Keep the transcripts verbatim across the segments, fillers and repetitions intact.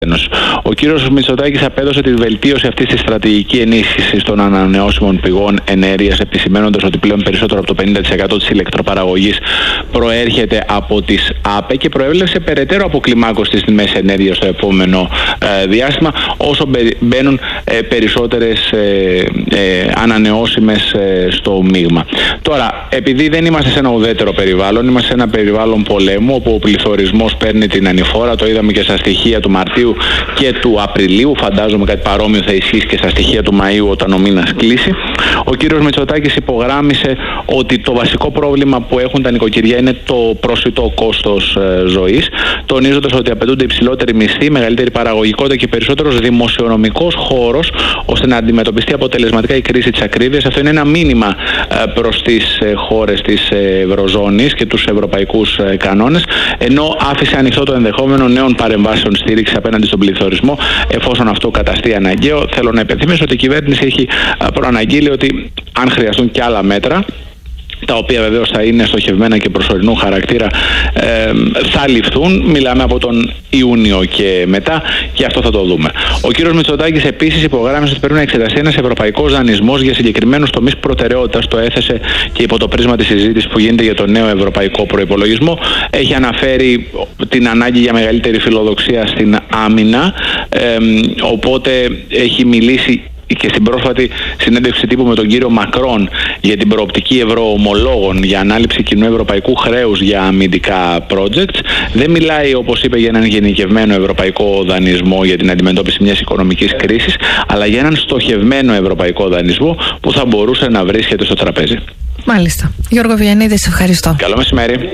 Ο κύριος Μητσοτάκης απέδωσε τη βελτίωση αυτής της στρατηγικής ενίσχυσης των ανανεώσιμων πηγών ενέργειας, επισημαίνοντας ότι πλέον περισσότερο από το πενήντα τοις εκατό της ηλεκτροπαραγωγής προέρχεται από τις ΑΠΕ και προέβλεψε περαιτέρω αποκλιμάκωση στις τιμές ενέργειας στο επόμενο ε, διάστημα, όσο μπαίνουν ε, περισσότερες ε, ε, ανανεώσιμες ε, στο μείγμα. Τώρα, επειδή δεν είμαστε σε ένα ουδέτερο περιβάλλον, είμαστε σε ένα περιβάλλον πολέμου, όπου ο πληθωρισμός παίρνει την ανηφόρα, το είδαμε και στα στοιχεία του Μαρτίου και του Απριλίου, φαντάζομαι κάτι παρόμοιο θα ισχύσει και στα στοιχεία του Μαΐου όταν ο μήνας κλείσει. Ο κύριος Μητσοτάκης υπογράμμισε ότι το βασικό πρόβλημα που έχουν τα νοικοκυριά είναι το προσιτό κόστος ε, ζωής, τονίζοντας ότι απαιτούνται υψηλότερη μισθή, μεγαλύτερη παραγωγικότητα και περισσότερος δημοσιονομικός χώρος ώστε να αντιμετωπιστεί αποτελεσματικά η κρίση της ακρίβειας. Αυτό είναι ένα μήνυμα ε, προς τις ε, χώρες της Ευρωζώνης και τους ευρωπαϊκούς ε, κανόνες, ενώ άφησε ανοιχτό το ενδεχόμενο νέων παρεμβάσεων στήριξη απέναντι στον πληθωρισμό, εφόσον αυτό καταστεί αναγκαίο. Θέλω να υπενθυμίσω ότι η κυβέρνηση έχει προαναγγείλει ότι αν χρειαστούν και άλλα μέτρα, τα οποία βεβαίως θα είναι στοχευμένα και προσωρινού χαρακτήρα, ε, θα ληφθούν. Μιλάμε από τον Ιούνιο και μετά, και αυτό θα το δούμε. Ο κύριος Μητσοτάκης επίσης υπογράμμισε ότι πρέπει να εξεταστεί ένας ευρωπαϊκός δανεισμός για συγκεκριμένους τομείς προτεραιότητας. Το έθεσε και υπό το πρίσμα της συζήτησης που γίνεται για το νέο ευρωπαϊκό προϋπολογισμό. Έχει αναφέρει την ανάγκη για μεγαλύτερη φιλοδοξία στην άμυνα, ε, οπότε έχει μιλήσει και στην πρόσφατη συνέντευξη τύπου με τον κύριο Μακρόν για την προοπτική ευρωομολόγων για ανάληψη κοινού ευρωπαϊκού χρέους για αμυντικά projects. Δεν μιλάει, όπως είπε, για έναν γενικευμένο ευρωπαϊκό δανεισμό για την αντιμετώπιση μιας οικονομικής κρίσης, αλλά για έναν στοχευμένο ευρωπαϊκό δανεισμό που θα μπορούσε να βρίσκεται στο τραπέζι. Μάλιστα. Γιώργο Βιαννίδη, σε ευχαριστώ. Καλό μεσημέρι.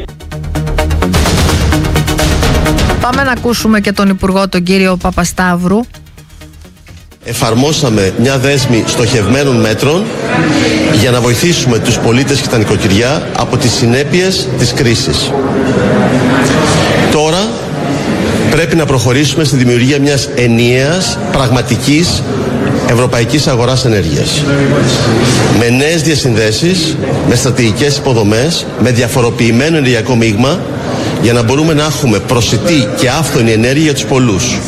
Πάμε να ακούσουμε και τον Υπουργό, τον κύριο Παπασταύρου. Εφαρμόσαμε μια δέσμη στοχευμένων μέτρων για να βοηθήσουμε τους πολίτες και τα νοικοκυριά από τις συνέπειες της κρίσης. Τώρα πρέπει να προχωρήσουμε στη δημιουργία μιας ενιαίας, πραγματικής ευρωπαϊκής αγοράς ενέργειας. Με νέες διασυνδέσεις, με στρατηγικές υποδομές, με διαφοροποιημένο ενεργειακό μείγμα, για να μπορούμε να έχουμε προσιτή και άφθονη ενέργεια για τους πολλούς.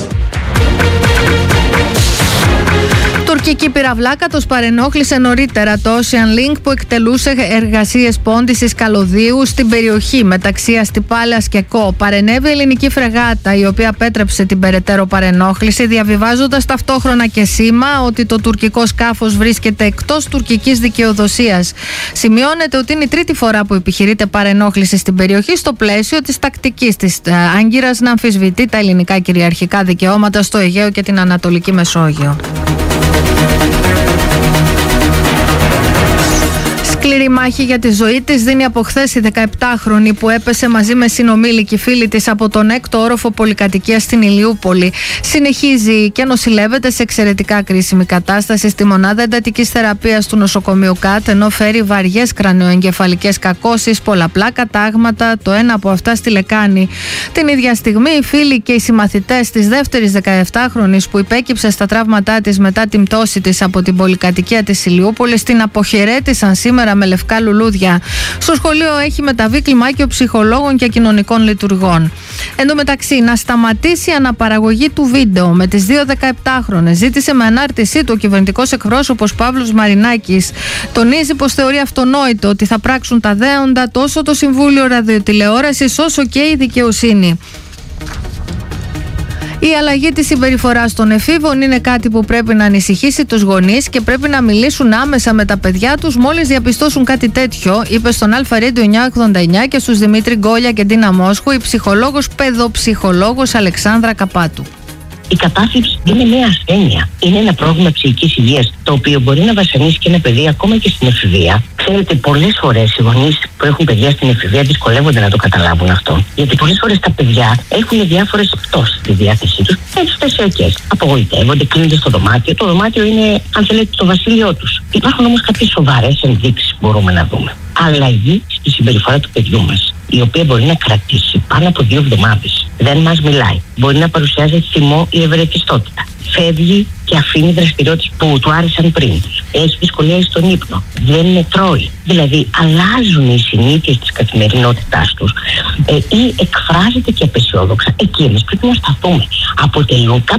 Τουρκική πυραυλάκα τους παρενόχλησε νωρίτερα το Ocean Link, που εκτελούσε εργασίες πόντισης καλωδίου στην περιοχή μεταξύ Αστυπάλαιας και Κο. Παρενέβη ελληνική φρεγάτα, η οποία απέτρεψε την περαιτέρω παρενόχληση, διαβιβάζοντας ταυτόχρονα και σήμα ότι το τουρκικό σκάφος βρίσκεται εκτός τουρκικής δικαιοδοσίας. Σημειώνεται ότι είναι η τρίτη φορά που επιχειρείται παρενόχληση στην περιοχή στο πλαίσιο της τακτικής της Άγκυρας να αμφισβητεί τα ελληνικά κυριαρχικά δικαιώματα στο Αιγαίο και την Ανατολική Μεσόγειο. Σκληρή μάχη για τη ζωή της δίνει από χθες η δεκαεπτάχρονη που έπεσε μαζί με συνομήλικη φίλη της από τον έκτο όροφο πολυκατοικίας στην Ηλιούπολη. Συνεχίζει και νοσηλεύεται σε εξαιρετικά κρίσιμη κατάσταση στη μονάδα εντατικής θεραπείας του νοσοκομείου ΚΑΤ, ενώ φέρει βαριές κρανιοεγκεφαλικές κακώσεις, πολλαπλά κατάγματα, το ένα από αυτά στη λεκάνη. Την ίδια στιγμή οι φίλοι και οι συμμαθητές της δεύτερης δεκαεπτάχρονης που υπέκυψε στα τραύματά της μετά την πτώση της από την πολυκατοικία της Ηλιούπολης την αποχαιρέτησαν σήμερα με λευκά λουλούδια. Στο σχολείο έχει μεταβεί κλιμάκιο ψυχολόγων και κοινωνικών λειτουργών. Εν τω μεταξύ, να σταματήσει η αναπαραγωγή του βίντεο με τις δύο δεκαεπτάχρονες ζήτησε με ανάρτησή του ο κυβερνητικός εκπρόσωπος Παύλος Μαρινάκης. Τονίζει πως θεωρεί αυτονόητο ότι θα πράξουν τα δέοντα τόσο το Συμβούλιο Ραδιοτηλεόρασης όσο και η δικαιοσύνη. Η αλλαγή της συμπεριφοράς των εφήβων είναι κάτι που πρέπει να ανησυχήσει τους γονείς και πρέπει να μιλήσουν άμεσα με τα παιδιά τους μόλις διαπιστώσουν κάτι τέτοιο, είπε στον Αλφα Radio εννιακόσια ογδόντα εννιά και στους Δημήτρη Γκόλια και Ντίνα Μόσχου η ψυχολόγος παιδοψυχολόγος Αλεξάνδρα Καπάτου. Η κατάθλιψη είναι μια ασθένεια. Είναι ένα πρόβλημα ψυχικής υγείας, το οποίο μπορεί να βασανίσει και ένα παιδί ακόμα και στην εφηβεία. Ξέρετε, πολλές φορές οι γονείς που έχουν παιδιά στην εφηβεία δυσκολεύονται να το καταλάβουν αυτό. Γιατί πολλές φορές τα παιδιά έχουν διάφορες πτώσεις στη διάθεσή τους, έτσι στασιακές. Απογοητεύονται, κλείνονται στο δωμάτιο. Το δωμάτιο είναι, αν θέλετε, το βασίλειό τους. Υπάρχουν όμως κάποιες σοβαρές ενδείξεις που μπορούμε να δούμε. Αλλαγή στη συμπεριφορά του παιδιού μας, η οποία μπορεί να κρατήσει πάνω από δύο εβδομάδες. Δεν μας μιλάει. Μπορεί να παρουσιάζει θυμό ή ευεργετιστότητα. φεύγει και αφήνει δραστηριότητες που του άρεσαν πριν. Έχει δυσκολία στον ύπνο. Δεν τρώει. Δηλαδή, αλλάζουν οι συνήθειες της καθημερινότητάς τους ε, ή εκφράζεται και απεσιόδοξα. Εκεί εμείς πρέπει να σταθούμε. Αποτελούν